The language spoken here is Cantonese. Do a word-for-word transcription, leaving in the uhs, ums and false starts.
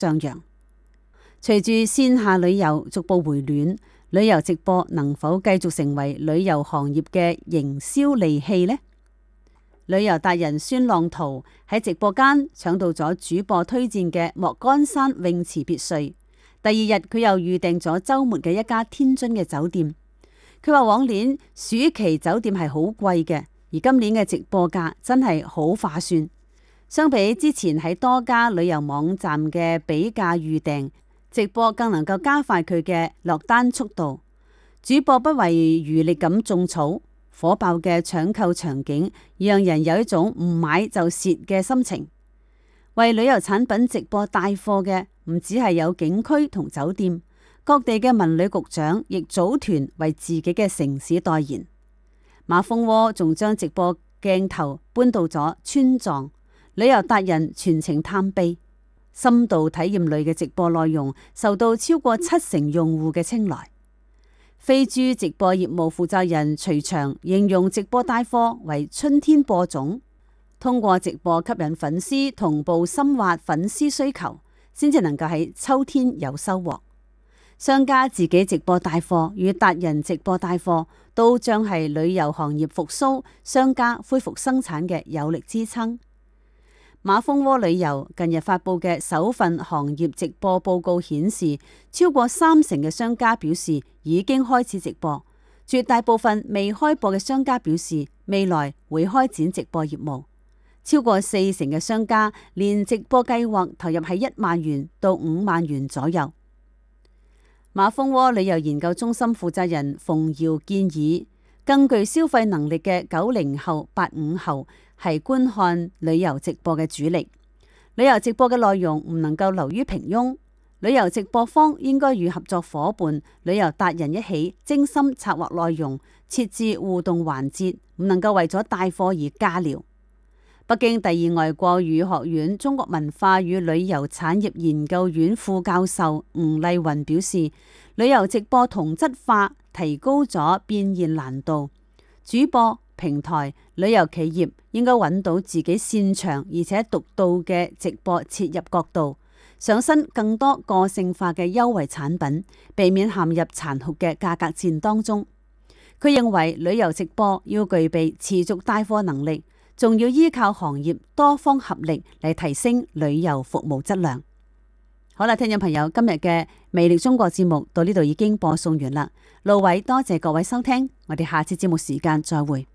上揚。隨住線下旅遊逐步回暖，旅遊直播能否繼續成為旅遊行業嘅營銷利器呢？旅遊達人孫浪濤喺直播間搶到咗主播推薦嘅莫干山泳池別墅。第二日佢又預訂咗周末嘅一家天津嘅酒店。佢話往年暑期酒店係好貴嘅，而今年嘅直播價真係好划算。相比之前喺多家旅遊網站嘅比價預訂，直播更能夠加快佢嘅落單速度。主播不遺餘力咁種草，火爆嘅搶購場景讓人有一種唔買就蝕嘅心情。為旅遊產品直播帶貨嘅唔只係有景區同酒店，各地嘅文旅局長亦組團為自己嘅城市代言。馬蜂窩仲將直播鏡頭搬到咗川藏，旅遊達人全程探秘，深度體驗類嘅直播內容受到超過七成用戶嘅青睞。飛豬直播業務負責人徐翔形容直播帶貨為春天播種，通過直播吸引粉絲，同步深挖粉絲需求，先至能夠喺秋天有收穫。商家自己直播帶貨與達人直播帶貨，都將係旅遊行業復甦、商家恢復生產嘅有力支撐。馬蜂窩旅遊近日發佈嘅首份行業直播報告顯示，超過三成嘅商家表示已經開始直播，絕大部分未開播嘅商家表示未來會開展直播業務。超過四成嘅商家連直播計劃投入喺一萬元到五萬元左右。馬蜂窩旅遊研究中心負責人馮瑤建議，更具消費能力嘅九零後、八五後係觀看旅遊直播嘅主力。旅遊直播嘅內容唔能夠流於平庸，旅遊直播方應該與合作夥伴、旅遊達人一起精心策劃內容，設置互動環節，唔能夠為咗帶貨而加料。北京第二外國語學院中國文化與旅遊產業研究院副教授吳麗雲表示，旅遊直播同質化提高咗變現難度，主播、平台、旅遊企業應該揾到自己擅長而且獨到嘅直播切入角度，上新更多個性化嘅優惠產品，避免陷入殘酷嘅價格戰當中。佢認為旅遊直播要具備持續帶貨能力，仲要依靠行業多方合力嚟提升旅遊服務質量。好啦，聽眾朋友，今日嘅魅力中國節目到呢度已經播送完啦。路偉多謝各位收聽，我哋下次節目時間再會。